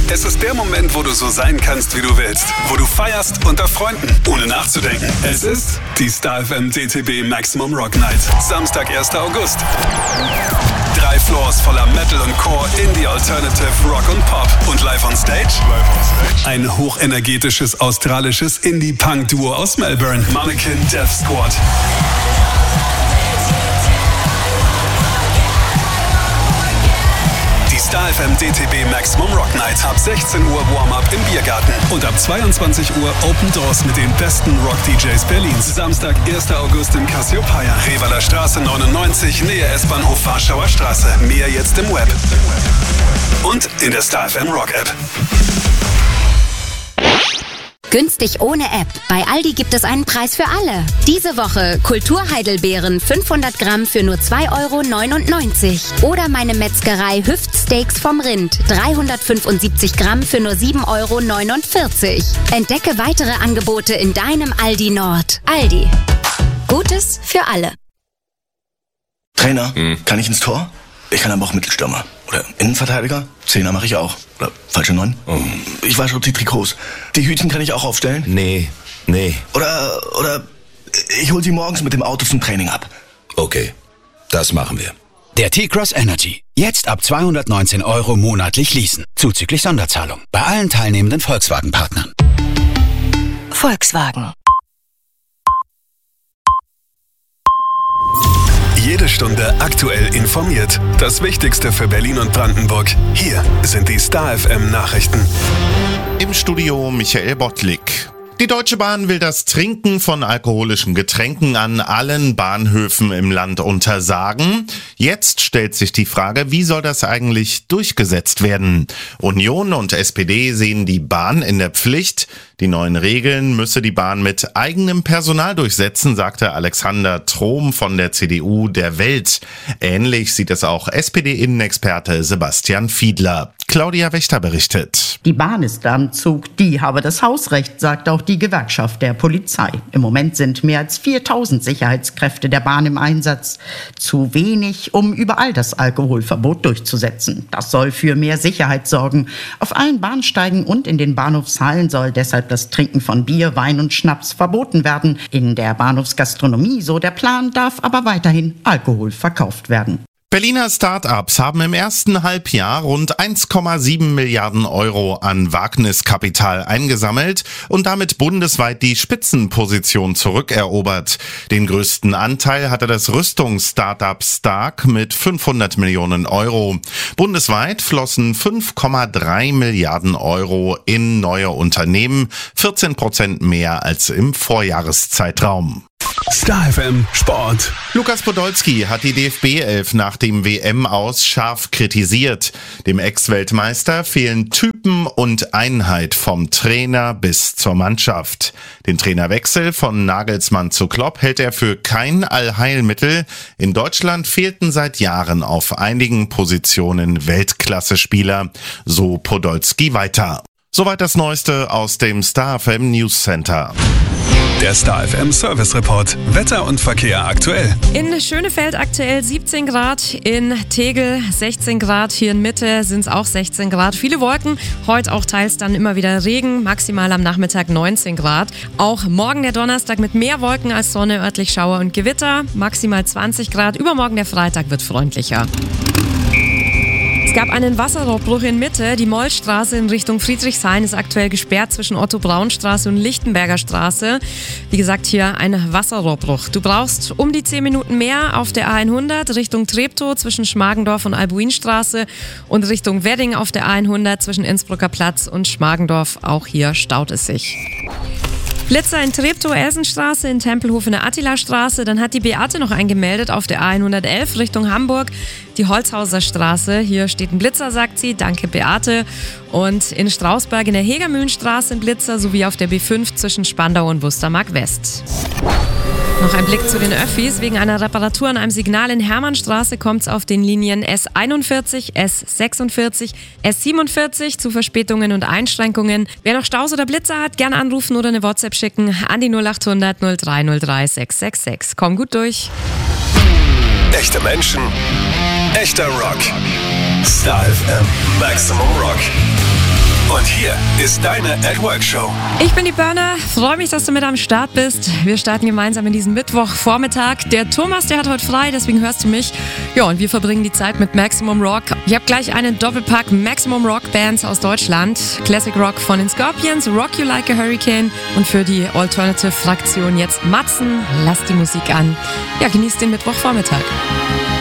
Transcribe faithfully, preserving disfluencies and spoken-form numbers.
Es ist der Moment, wo du so sein kannst, wie du willst. Wo du feierst unter Freunden, ohne nachzudenken. Es ist die Star F M D T B Maximum Rock Night. Samstag, erster August. Drei Floors voller Metal und Core, Indie, Alternative, Rock und Pop. Und live on stage? Ein hochenergetisches australisches Indie-Punk-Duo aus Melbourne. Mannequin Death Squad. Star F M D T B Maximum Rock Night. Ab sechzehn Uhr Warm-Up im Biergarten. Und ab zweiundzwanzig Uhr Open Doors mit den besten Rock-D Js Berlins. Samstag, erster August im Cassiopeia. Revaler Straße neunundneunzig, Nähe S-Bahnhof Warschauer Straße. Mehr jetzt im Web. Und in der Star F M Rock App. Günstig ohne App. Bei Aldi gibt es einen Preis für alle. Diese Woche Kulturheidelbeeren fünfhundert Gramm für nur zwei Euro neunundneunzig. Oder meine Metzgerei Hüftsteaks vom Rind dreihundertfünfundsiebzig Gramm für nur sieben Euro neunundvierzig. Entdecke weitere Angebote in deinem Aldi Nord. Aldi. Gutes für alle. Trainer, hm. kann ich ins Tor? Ich kann aber auch Mittelstürmer. Oder Innenverteidiger? Zehner mache ich auch. Oder falsche Neun? Oh. Ich wasche auch die Trikots. Die Hütchen kann ich auch aufstellen? Nee, nee. Oder, oder ich hol sie morgens mit dem Auto zum Training ab. Okay, das machen wir. Der T-Cross Energy. Jetzt ab zweihundertneunzehn Euro monatlich leasen. Zuzüglich Sonderzahlung. Bei allen teilnehmenden Volkswagen-Partnern. Volkswagen. Jede Stunde aktuell informiert. Das Wichtigste für Berlin und Brandenburg. Hier sind die Star F M Nachrichten. Im Studio Michael Bottlik. Die Deutsche Bahn will das Trinken von alkoholischen Getränken an allen Bahnhöfen im Land untersagen. Jetzt stellt sich die Frage, wie soll das eigentlich durchgesetzt werden? Union und S P D sehen die Bahn in der Pflicht. Die neuen Regeln müsse die Bahn mit eigenem Personal durchsetzen, sagte Alexander Trom von der C D U der Welt. Ähnlich sieht es auch S P D-Innenexperte Sebastian Fiedler. Claudia Wächter berichtet. Die Bahn ist am Zug, die habe das Hausrecht, sagt auch die Gewerkschaft der Polizei. Im Moment sind mehr als viertausend Sicherheitskräfte der Bahn im Einsatz. Zu wenig, um überall das Alkoholverbot durchzusetzen. Das soll für mehr Sicherheit sorgen. Auf allen Bahnsteigen und in den Bahnhofshallen soll deshalb das Trinken von Bier, Wein und Schnaps verboten werden. In der Bahnhofsgastronomie, so der Plan, darf aber weiterhin Alkohol verkauft werden. Berliner Start-ups haben im ersten Halbjahr rund eins Komma sieben Milliarden Euro an Wagniskapital eingesammelt und damit bundesweit die Spitzenposition zurückerobert. Den größten Anteil hatte das Rüstungs-Startup Stark mit fünfhundert Millionen Euro. Bundesweit flossen fünf Komma drei Milliarden Euro in neue Unternehmen, vierzehn Prozent mehr als im Vorjahreszeitraum. Star F M Sport. Lukas Podolski hat die D F B elf nach dem W M-Aus scharf kritisiert. Dem Ex-Weltmeister fehlen Typen und Einheit vom Trainer bis zur Mannschaft. Den Trainerwechsel von Nagelsmann zu Klopp hält er für kein Allheilmittel. In Deutschland fehlten seit Jahren auf einigen Positionen Weltklasse-Spieler. So Podolski weiter. Soweit das Neueste aus dem Star F M News Center. Der Star F M Service Report. Wetter und Verkehr aktuell. In Schönefeld aktuell siebzehn Grad, in Tegel sechzehn Grad, hier in Mitte sind es auch sechzehn Grad. Viele Wolken, heute auch teils dann immer wieder Regen, maximal am Nachmittag neunzehn Grad. Auch morgen der Donnerstag mit mehr Wolken als Sonne, örtlich Schauer und Gewitter, maximal zwanzig Grad. Übermorgen der Freitag wird freundlicher. Es gab einen Wasserrohrbruch in Mitte. Die Mollstraße in Richtung Friedrichshain ist aktuell gesperrt zwischen Otto-Braun-Straße und Lichtenberger Straße. Wie gesagt, hier ein Wasserrohrbruch. Du brauchst um die zehn Minuten mehr auf der A hundert Richtung Treptow zwischen Schmargendorf und Albuinstraße und Richtung Wedding auf der A hundert zwischen Innsbrucker Platz und Schmargendorf. Auch hier staut es sich. Blitzer in Treptow-Elsenstraße, in Tempelhof in der Attila-Straße. Dann hat die Beate noch eingemeldet auf der A hundertelf Richtung Hamburg. Die Holzhauser Straße, hier steht ein Blitzer, sagt sie. Danke, Beate. Und in Strausberg in der Hegermühlenstraße ein Blitzer, sowie auf der B fünf zwischen Spandau und Wustermark West. Noch ein Blick zu den Öffis. Wegen einer Reparatur an einem Signal in Hermannstraße kommt es auf den Linien S einundvierzig, S sechsundvierzig, S siebenundvierzig zu Verspätungen und Einschränkungen. Wer noch Staus oder Blitzer hat, gerne anrufen oder eine WhatsApp schicken an die null acht hundert null drei null drei sechs sechs sechs. Komm gut durch. Echte Menschen, echter Rock. Star F M Maximum Rock. Und hier ist deine At Work Show. Ich bin die Burner, freue mich, dass du mit am Start bist. Wir starten gemeinsam in diesen Mittwochvormittag. Der Thomas, der hat heute frei, deswegen hörst du mich. Ja, und wir verbringen die Zeit mit Maximum Rock. Ich habe gleich einen Doppelpack Maximum Rock Bands aus Deutschland. Classic Rock von den Scorpions, Rock You Like a Hurricane und für die Alternative Fraktion jetzt Matzen. Lass die Musik an. Ja, genießt den Mittwochvormittag.